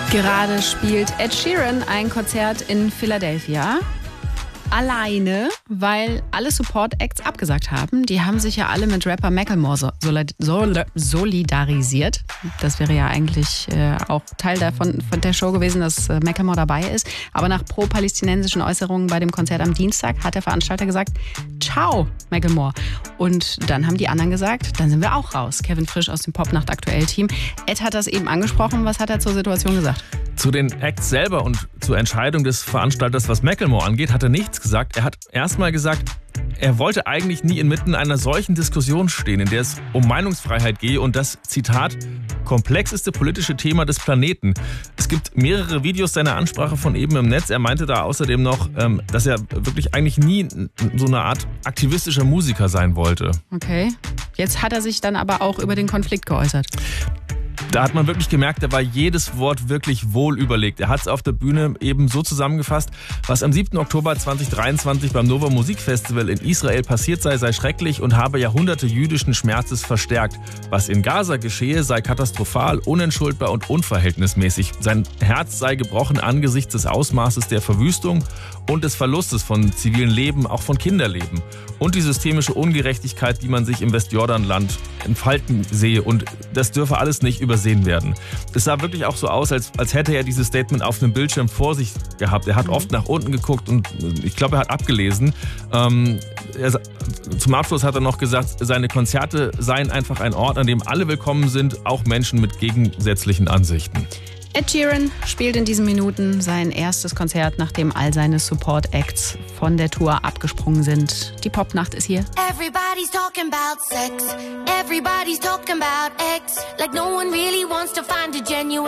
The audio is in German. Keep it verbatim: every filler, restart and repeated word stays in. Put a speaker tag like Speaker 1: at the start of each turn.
Speaker 1: Gerade spielt Ed Sheeran ein Konzert in Philadelphia. Alleine, weil alle Support-Acts abgesagt haben. Die haben sich ja alle mit Rapper Macklemore so, sol, solidarisiert. Das wäre ja eigentlich äh, auch Teil davon, von der Show gewesen, dass äh, Macklemore dabei ist. Aber nach pro-palästinensischen Äußerungen bei dem Konzert am Dienstag hat der Veranstalter gesagt, ciao, Macklemore. Und dann haben die anderen gesagt, dann sind wir auch raus. Kevin Frisch aus dem Popnacht-Aktuell-Team. Ed hat das eben angesprochen. Was hat er zur Situation gesagt?
Speaker 2: Zu den Acts selber und zur Entscheidung des Veranstalters, was Macklemore angeht, hat er nichts gesagt. Er hat erstmal gesagt, er wollte eigentlich nie inmitten einer solchen Diskussion stehen, in der es um Meinungsfreiheit gehe und das, Zitat, komplexeste politische Thema des Planeten. Es gibt mehrere Videos seiner Ansprache von eben im Netz. Er meinte da außerdem noch, dass er wirklich eigentlich nie so eine Art aktivistischer Musiker sein wollte.
Speaker 1: Okay. Jetzt hat er sich dann aber auch über den Konflikt geäußert.
Speaker 2: Da hat man wirklich gemerkt, da war jedes Wort wirklich wohl überlegt. Er hat es auf der Bühne eben so zusammengefasst, was am siebten Oktober zweitausenddreiundzwanzig beim Nova Musikfestival in Israel passiert sei, sei schrecklich und habe Jahrhunderte jüdischen Schmerzes verstärkt. Was in Gaza geschehe, sei katastrophal, unentschuldbar und unverhältnismäßig. Sein Herz sei gebrochen angesichts des Ausmaßes der Verwüstung und des Verlustes von zivilen Leben, auch von Kinderleben. Und die systemische Ungerechtigkeit, die man sich im Westjordanland entfalten sehe. Und das dürfe alles nicht übersehen werden. Es sah wirklich auch so aus, als, als hätte er dieses Statement auf einem Bildschirm vor sich gehabt. Er hat oft nach unten geguckt und ich glaube, er hat abgelesen. Ähm, er, zum Abschluss hat er noch gesagt, seine Konzerte seien einfach ein Ort, an dem alle willkommen sind, auch Menschen mit gegensätzlichen Ansichten.
Speaker 1: Ed Sheeran spielt in diesen Minuten sein erstes Konzert, nachdem all seine Support-Acts von der Tour abgesprungen sind. Die Popnacht ist hier.
Speaker 3: Everybody's talking about sex. Everybody's talking about X. Like no one really wants to find a genuine